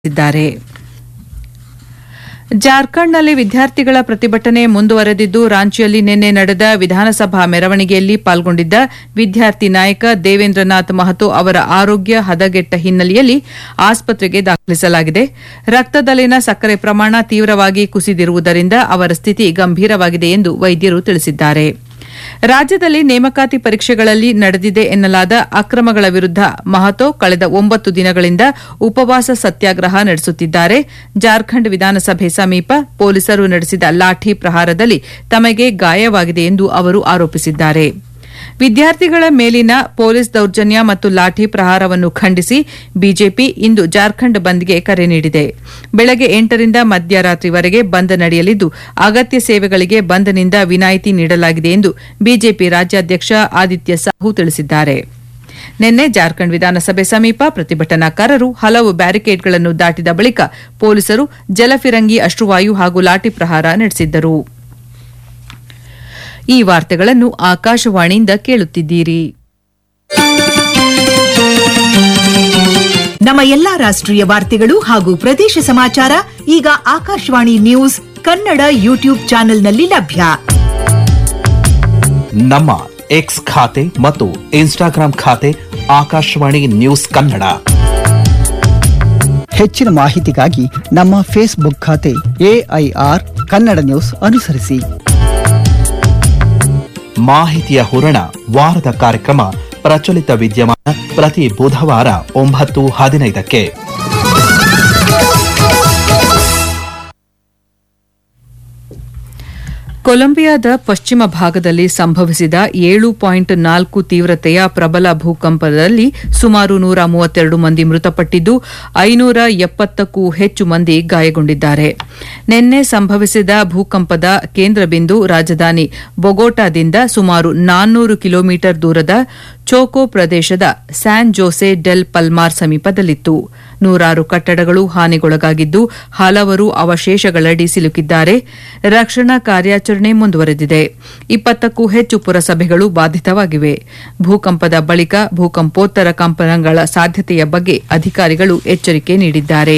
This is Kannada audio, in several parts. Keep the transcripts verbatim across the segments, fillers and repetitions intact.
ಇದ್ದಾರೆ. ಜಾರ್ಖಂಡ್ನಲ್ಲಿ ವಿದ್ಯಾರ್ಥಿಗಳ ಪ್ರತಿಭಟನೆ ಮುಂದುವರೆದಿದ್ದು, ರಾಂಚಿಯಲ್ಲಿ ನಿನ್ನೆ ನಡೆದ ವಿಧಾನಸಭಾ ಮೆರವಣಿಗೆಯಲ್ಲಿ ಪಾಲ್ಗೊಂಡಿದ್ದ ವಿದ್ಯಾರ್ಥಿ ನಾಯಕ ದೇವೇಂದ್ರನಾಥ್ ಮಹತೋ ಅವರ ಆರೋಗ್ಯ ಹದಗೆಟ್ಟ ಹಿನ್ನೆಲೆಯಲ್ಲಿ ಆಸ್ಪತ್ರೆಗೆ ದಾಖಲಿಸಲಾಗಿದೆ. ರಕ್ತದಲ್ಲಿನ ಸಕ್ಕರೆ ಪ್ರಮಾಣ ತೀವ್ರವಾಗಿ ಕುಸಿದಿರುವುದರಿಂದ ಅವರ ಸ್ಥಿತಿ ಗಂಭೀರವಾಗಿದೆ ಎಂದು ವೈದ್ಯರು ತಿಳಿಸಿದ್ದಾರೆ. ರಾಜ್ಯದಲ್ಲಿ ನೇಮಕಾತಿ ಪರೀಕ್ಷೆಗಳಲ್ಲಿ ನಡೆದಿದೆ ಎನ್ನಲಾದ ಅಕ್ರಮಗಳ ವಿರುದ್ದ ಮಹತೋ ಕಳೆದ ಒಂಬತ್ತು ದಿನಗಳಿಂದ ಉಪವಾಸ ಸತ್ಯಾಗ್ರಹ ನಡೆಸುತ್ತಿದ್ದಾರೆ. ಜಾರ್ಖಂಡ್ ವಿಧಾನಸಭೆ ಸಮೀಪ ಪೊಲೀಸರು ನಡೆಸಿದ ಲಾಠಿ ಪ್ರಹಾರದಲ್ಲಿ ತಮಗೆ ಗಾಯವಾಗಿದೆ ಎಂದು ಅವರು ಆರೋಪಿಸಿದ್ದಾರೆ. ವಿದ್ಯಾರ್ಥಿಗಳ ಮೇಲಿನ ಪೊಲೀಸ್ ದೌರ್ಜನ್ಯ ಮತ್ತು ಲಾಠಿ ಪ್ರಹಾರವನ್ನು ಖಂಡಿಸಿ ಬಿಜೆಪಿ ಇಂದು ಜಾರ್ಖಂಡ್ ಬಂದ್ಗೆ ಕರೆ ನೀಡಿದೆ. ಬೆಳಗ್ಗೆ ಎಂಟರಿಂದ ಮಧ್ಯರಾತ್ರಿವರೆಗೆ ಬಂದ್ ನಡೆಯಲಿದ್ದು, ಅಗತ್ಯ ಸೇವೆಗಳಿಗೆ ಬಂದ್ನಿಂದ ವಿನಾಯಿತಿ ನೀಡಲಾಗಿದೆ ಎಂದು ಬಿಜೆಪಿ ರಾಜ್ಯಾಧ್ಯಕ್ಷ ಆದಿತ್ಯ ಸಾಹು ತಿಳಿಸಿದ್ದಾರೆ. ನಿನ್ನೆ ಜಾರ್ಖಂಡ್ ವಿಧಾನಸಭೆ ಸಮೀಪ ಪ್ರತಿಭಟನಾಕಾರರು ಹಲವು ಬ್ಯಾರಿಕೇಡ್ಗಳನ್ನು ದಾಟಿದ ಬಳಿಕ ಪೊಲೀಸರು ಜಲಫಿರಂಗಿ, ಅಶ್ರುವಾಯು ಹಾಗೂ ಲಾಠಿ ಪ್ರಹಾರ ನಡೆಸಿದ್ದರು. ಈ ವಾರ್ತೆಗಳನ್ನು ಆಕಾಶವಾಣಿಯಿಂದ ಕೇಳುತ್ತಿದ್ದೀರಿ. ನಮ್ಮ ಎಲ್ಲಾ ರಾಷ್ಟ್ರೀಯ ವಾರ್ತೆಗಳು ಹಾಗೂ ಪ್ರದೇಶ ಸಮಾಚಾರ ಈಗ ಆಕಾಶವಾಣಿ ನ್ಯೂಸ್ ಕನ್ನಡ ಯೂಟ್ಯೂಬ್ ಚಾನೆಲ್ನಲ್ಲಿ ಲಭ್ಯ. ನಮ್ಮ ಎಕ್ಸ್ ಖಾತೆ ಮತ್ತು ಇನ್ಸ್ಟಾಗ್ರಾಂ ಖಾತೆ ಆಕಾಶವಾಣಿ ನ್ಯೂಸ್ ಕನ್ನಡ. ಹೆಚ್ಚಿನ ಮಾಹಿತಿಗಾಗಿ ನಮ್ಮ ಫೇಸ್ಬುಕ್ ಖಾತೆ ಎಐಆರ್ ಕನ್ನಡ ನ್ಯೂಸ್ ಅನುಸರಿಸಿ. ಮಾಹಿತಿಯ ಹೂರಣ ವಾರದ ಕಾರ್ಯಕ್ರಮ ಪ್ರಚಲಿತ ವಿದ್ಯಮಾನ ಪ್ರತಿ ಬುಧವಾರ ಒಂಬತ್ತು ಹದಿನೈದಕ್ಕೆ. ಕೊಲಂಬಿಯಾದ ಪಶ್ಚಿಮ ಭಾಗದಲ್ಲಿ ಸಂಭವಿಸಿದ ಏಳು ಪಾಯಿಂಟ್ ನಾಲ್ಕು ತೀವ್ರತೆಯ ಪ್ರಬಲ ಭೂಕಂಪದಲ್ಲಿ ಸುಮಾರು ನೂರ ಮೂವತ್ತೆರಡು ಮಂದಿ ಮೃತಪಟ್ಟಿದ್ದು, ಐನೂರ ಎಪ್ಪತ್ತಕ್ಕೂ ಹೆಚ್ಚು ಮಂದಿ ಗಾಯಗೊಂಡಿದ್ದಾರೆ. ನಿನ್ನೆ ಸಂಭವಿಸಿದ ಭೂಕಂಪದ ಕೇಂದ್ರ ಬಿಂದು ರಾಜಧಾನಿ ಬೊಗೊಟಾದಿಂದ ಸುಮಾರು ನಾನ್ನೂರು ಕಿಲೋಮೀಟರ್ ದೂರದ ಚೋಕೋ ಪ್ರದೇಶದ ಸ್ಯಾನ್ ಜೋಸೆ ಡೆಲ್ ಪಲ್ಮಾರ್ ಸಮೀಪದಲ್ಲಿತ್ತು. ನೂರಾರು ಕಟ್ಟಡಗಳು ಹಾನಿಗೊಳಗಾಗಿದ್ದು, ಹಲವರು ಅವಶೇಷಗಳಡಿ ಸಿಲುಕಿದ್ದಾರೆ. ರಕ್ಷಣಾ ಕಾರ್ಯಾಚರಣೆ ಮುಂದುವರೆದಿದೆ. ಇಪ್ಪತ್ತಕ್ಕೂ ಹೆಚ್ಚು ಪುರಸಭೆಗಳು ಬಾಧಿತವಾಗಿವೆ. ಭೂಕಂಪದ ಬಳಿಕ ಭೂಕಂಪೋತ್ತರ ಕಂಪನಗಳ ಸಾಧ್ಯತೆಯ ಬಗ್ಗೆ ಅಧಿಕಾರಿಗಳು ಎಚ್ಚರಿಕೆ ನೀಡಿದ್ದಾರೆ.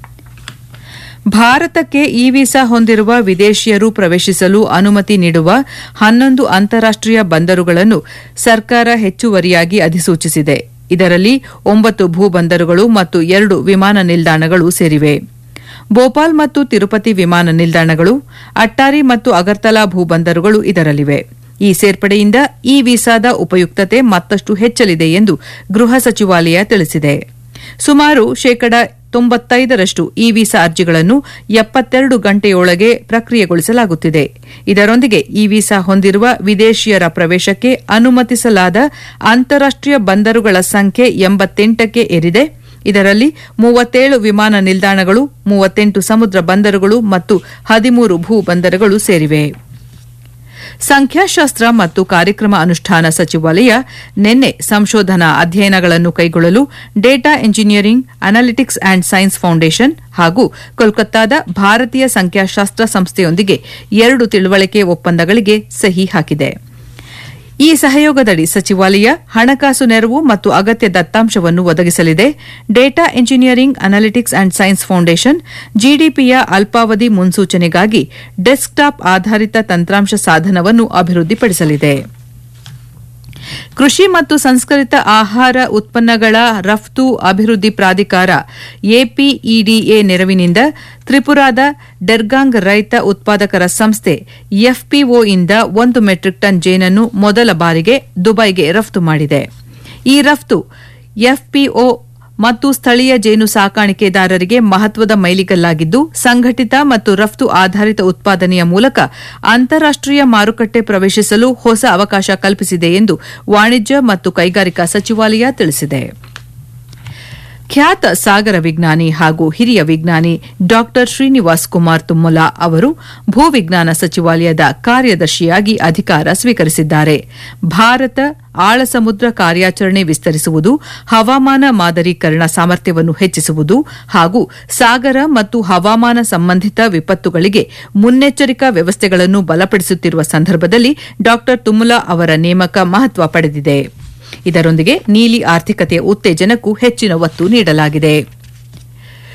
ಭಾರತಕ್ಕೆ ಇ ವೀಸಾ ಹೊಂದಿರುವ ವಿದೇಶಿಯರು ಪ್ರವೇಶಿಸಲು ಅನುಮತಿ ನೀಡುವ ಹನ್ನೊಂದು ಅಂತಾರಾಷ್ಟೀಯ ಬಂದರುಗಳನ್ನು ಸರ್ಕಾರ ಹೆಚ್ಚುವರಿಯಾಗಿ ಅಧಿಸೂಚಿಸಿದೆ. ಇದರಲ್ಲಿ ಒಂಬತ್ತು ಭೂ ಬಂದರುಗಳು ಮತ್ತು ಎರಡು ವಿಮಾನ ನಿಲ್ದಾಣಗಳು ಸೇರಿವೆ. ಭೋಪಾಲ್ ಮತ್ತು ತಿರುಪತಿ ವಿಮಾನ ನಿಲ್ದಾಣಗಳು, ಅಟ್ಟಾರಿ ಮತ್ತು ಅಗರ್ತಲಾ ಭೂ ಬಂದರುಗಳು ಇದರಲ್ಲಿವೆ. ಈ ಸೇರ್ಪಡೆಯಿಂದ ಇ ವೀಸಾದ ಉಪಯುಕ್ತತೆ ಮತ್ತಷ್ಟು ಹೆಚ್ಚಲಿದೆ ಎಂದು ಗೃಹ ಸಚಿವಾಲಯ ತಿಳಿಸಿದೆ. ಸುಮಾರು ಶೇಕಡಾ ತೊಂಬತ್ತೈದರಷ್ಟು ಇ ವೀಸಾ ಅರ್ಜಿಗಳನ್ನು ಎಪ್ಪತ್ತೆರಡು ಗಂಟೆಯೊಳಗೆ ಪ್ರಕ್ರಿಯೆಗೊಳಿಸಲಾಗುತ್ತಿದೆ. ಇದರೊಂದಿಗೆ ಇ ವೀಸಾ ಹೊಂದಿರುವ ವಿದೇಶಿಯರ ಪ್ರವೇಶಕ್ಕೆ ಅನುಮತಿಸಲಾದ ಅಂತಾರಾಷ್ಟೀಯ ಬಂದರುಗಳ ಸಂಖ್ಯೆ ಎಂಬತ್ತೆಂಟಕ್ಕೆ ಏರಿದೆ. ಇದರಲ್ಲಿ ಮೂವತ್ತೇಳು ವಿಮಾನ ನಿಲ್ದಾಣಗಳು, ಮೂವತ್ತೆಂಟು ಸಮುದ್ರ ಬಂದರುಗಳು ಮತ್ತು ಹದಿಮೂರು ಭೂ ಬಂದರುಗಳು ಸೇರಿವೆ. ಸಂಖ್ಯಾಶಾಸ್ತ್ರ ಮತ್ತು ಕಾರ್ಯಕ್ರಮ ಅನುಷ್ಠಾನ ಸಚಿವಾಲಯ ನಿನ್ನೆ ಸಂಶೋಧನಾ ಅಧ್ಯಯನಗಳನ್ನು ಕೈಗೊಳ್ಳಲು data engineering, analytics and science foundation ಹಾಗೂ ಕೋಲ್ಕತ್ತಾದ ಭಾರತೀಯ ಸಂಖ್ಯಾಶಾಸ್ತ್ರ ಸಂಸ್ಥೆಯೊಂದಿಗೆ ಎರಡು ತಿಳುವಳಿಕೆ ಒಪ್ಪಂದಗಳಿಗೆ ಸಹಿ ಹಾಕಿದೆ. ಈ ಸಹಯೋಗದಡಿ ಸಚಿವಾಲಯ ಹಣಕಾಸು ನೆರವು ಮತ್ತು ಅಗತ್ಯ ದತ್ತಾಂಶವನ್ನು ಒದಗಿಸಲಿದೆ. Data engineering, analytics and science foundation ಜಿಡಿಪಿಯ ಅಲ್ಪಾವಧಿ ಮುನ್ಸೂಚನೆಗಾಗಿ ಡೆಸ್ಕ್ಟಾಪ್ ಆಧಾರಿತ ತಂತ್ರಾಂಶ ಸಾಧನವನ್ನು ಅಭಿವೃದ್ಧಿಪಡಿಸಲಿದೆ. ಕೃಷಿ ಮತ್ತು ಸಂಸ್ಕರಿತ ಆಹಾರ ಉತ್ಪನ್ನಗಳ ರಫ್ತು ಅಭಿವೃದ್ಧಿ ಪ್ರಾಧಿಕಾರ ಎಪಿಇಡಿಎ ನೆರವಿನಿಂದ ತ್ರಿಪುರಾದ ಡೆರ್ಗಾಂಗ್ ರೈತ ಉತ್ಪಾದಕರ ಸಂಸ್ಥೆ ಎಫ್ಪಿಒಯಿಂದ ಒಂದು ಮೆಟ್ರಿಕ್ ಟನ್ ಜೇನನ್ನು ಮೊದಲ ಬಾರಿಗೆ ದುಬೈಗೆ ರಫ್ತು ಮಾಡಿದೆ. ಈ ರಫ್ತು ಎಫ್ಪಿಒ ಮತ್ತು ಸ್ಥಳೀಯ ಜೇನು ಸಾಕಾಣಿಕೆದಾರರಿಗೆ ಮಹತ್ವದ ಮೈಲಿಗಲ್ಲಾಗಿದ್ದು, ಸಂಘಟಿತ ಮತ್ತು ರಫ್ತು ಆಧಾರಿತ ಉತ್ಪಾದನೆಯ ಮೂಲಕ ಅಂತಾರಾಷ್ಟೀಯ ಮಾರುಕಟ್ಟೆ ಪ್ರವೇಶಿಸಲು ಹೊಸ ಅವಕಾಶ ಕಲ್ಪಿಸಿದೆ ಎಂದು ವಾಣಿಜ್ಯ ಮತ್ತು ಕೈಗಾರಿಕಾ ಸಚಿವಾಲಯ ತಿಳಿಸಿದೆ. ಖ್ಯಾತ ಸಾಗರ ವಿಜ್ಞಾನಿ ಹಾಗೂ ಹಿರಿಯ ವಿಜ್ಞಾನಿ ಡಾ ಶ್ರೀನಿವಾಸ್ ಕುಮಾರ್ ತುಮ್ಮಲ ಅವರು ಭೂವಿಜ್ಞಾನ ಸಚಿವಾಲಯದ ಕಾರ್ಯದರ್ಶಿಯಾಗಿ ಅಧಿಕಾರ ಸ್ವೀಕರಿಸಿದ್ದಾರೆ. ಭಾರತ ಆಳ ಸಮುದ್ರ ಕಾರ್ಯಾಚರಣೆ ವಿಸ್ತರಿಸುವುದು, ಹವಾಮಾನ ಮಾದರೀಕರಣ ಸಾಮರ್ಥ್ಯವನ್ನು ಹೆಚ್ಚಿಸುವುದು ಹಾಗೂ ಸಾಗರ ಮತ್ತು ಹವಾಮಾನ ಸಂಬಂಧಿತ ವಿಪತ್ತುಗಳಿಗೆ ಮುನ್ನೆಚ್ಚರಿಕಾ ವ್ಯವಸ್ಥೆಗಳನ್ನು ಬಲಪಡಿಸುತ್ತಿರುವ ಸಂದರ್ಭದಲ್ಲಿ ಡಾ ತುಮ್ಮಲ ಅವರ ನೇಮಕ ಮಹತ್ವ ಪಡೆದಿದೆ. ಇದರೊಂದಿಗೆ ನೀಲಿ ಆರ್ಥಿಕತೆಯ ಉತ್ತೇಜನಕ್ಕೂ ಹೆಚ್ಚಿನ ಒತ್ತು ನೀಡಲಾಗಿದೆ.